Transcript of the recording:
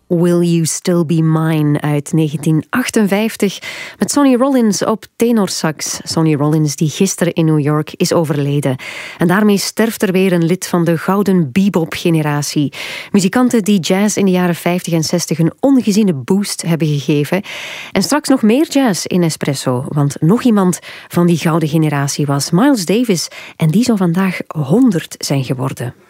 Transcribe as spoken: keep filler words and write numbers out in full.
Will You Still Be Mine uit negentien achtenvijftig met Sonny Rollins op tenorsax. Sonny Rollins die gisteren in New York is overleden. En daarmee sterft er weer een lid van de gouden bebop-generatie. Muzikanten die jazz in de jaren vijftig en zestig een ongeziene boost hebben gegeven. En straks nog meer jazz in Espresso, want nog iemand van die gouden generatie was Miles Davis en die zou vandaag honderd zijn geworden.